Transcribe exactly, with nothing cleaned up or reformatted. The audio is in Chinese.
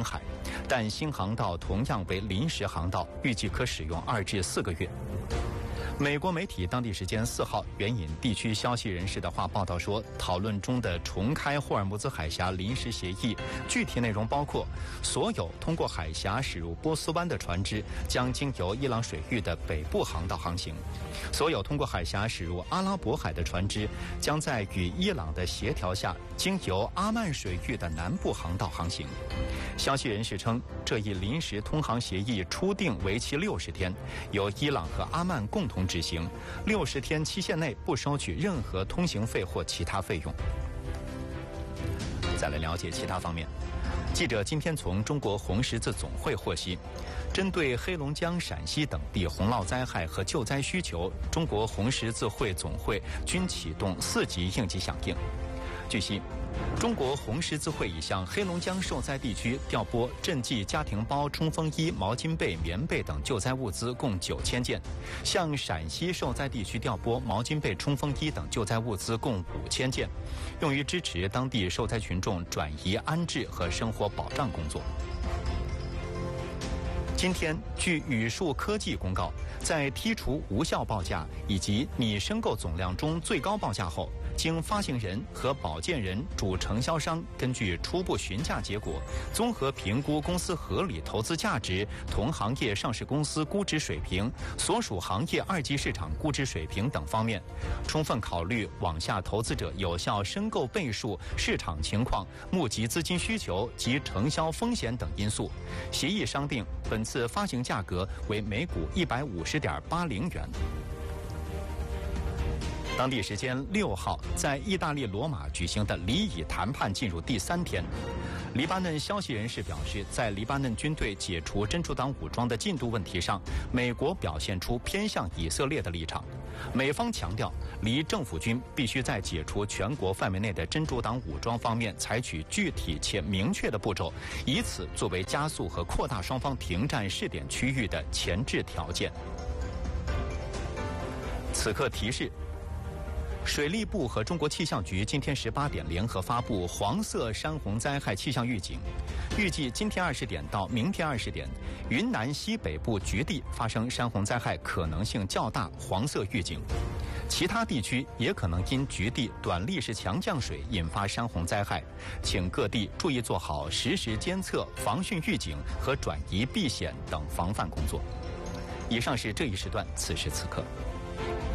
领海，但新航道同样为临时航道，预计可使用二至四个月。美国媒体当地时间四号援引地区消息人士的话报道说，讨论中的重开霍尔木兹海峡临时协议，具体内容包括所有通过海峡驶入波斯湾的船只将经由伊朗水域的北部航道航行，所有通过海峡驶入阿拉伯海的船只将在与伊朗的协调下经由阿曼水域的南部航道航行。消息人士称，这一临时通航协议初定为期六十天，由伊朗和阿曼共同执行，六十天期限内不收取任何通行费或其他费用。再来了解其他方面。记者今天从中国红十字总会获悉，针对黑龙江、陕西等地洪涝灾害和救灾需求，中国红十字会总会均启动四级应急响应。据悉，中国红十字会已向黑龙江受灾地区调拨赈济家庭包、冲锋衣、毛巾被、棉被等救灾物资共九千件，向陕西受灾地区调拨毛巾被、冲锋衣等救灾物资共五千件，用于支持当地受灾群众转移安置和生活保障工作。今天，据宇树科技公告，在剔除无效报价以及拟申购总量中最高报价后，经发行人和保荐人主承销商根据初步询价结果，综合评估公司合理投资价值、同行业上市公司估值水平、所属行业二级市场估值水平等方面，充分考虑网下投资者有效申购倍数、市场情况、募集资金需求及承销风险等因素，协议商定本次发行价格为每股一百五十点八零元。当地时间六号，在意大利罗马举行的黎以谈判进入第三天。黎巴嫩消息人士表示，在黎巴嫩军队解除真主党武装的进度问题上，美国表现出偏向以色列的立场。美方强调，黎政府军必须在解除全国范围内的真主党武装方面采取具体且明确的步骤，以此作为加速和扩大双方停战试点区域的前置条件。此刻提示。水利部和中国气象局今天十八点联合发布黄色山洪灾害气象预警，预计今天二十点到明天二十点，云南西北部局地发生山洪灾害可能性较大，黄色预警。其他地区也可能因局地短历时强降水引发山洪灾害，请各地注意做好实时监测、防汛预警和转移避险等防范工作。以上是这一时段此时此刻。